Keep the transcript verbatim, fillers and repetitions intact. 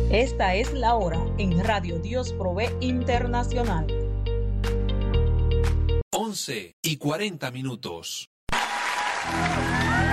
Esta es la hora en Radio Dios Provee Internacional. once y cuarenta minutos.